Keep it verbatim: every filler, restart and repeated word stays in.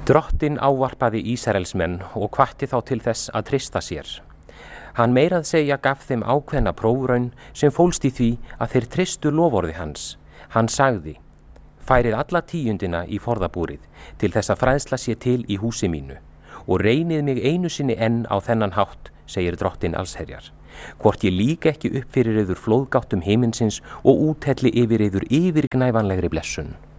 Drottinn ávarpaði Ísraelsmenn og hvatti þá til þess að treysta sér. Hann meirað segja gaf þeim ákveðna prófraun sem fólst í því að þeir treystu loforði hans. Hann sagði: Færið alla tíundina í forðabúrið til þess að fræðsla sé til í húsi mínu og reynið mig einu sinni enn á þennan hátt, segir Drottinn allsherjar. Hvort ég líka ekki upp fyrir yður flóðgáttum himinsins og úthelli yfir yður yfirgnæfanlegri blessun.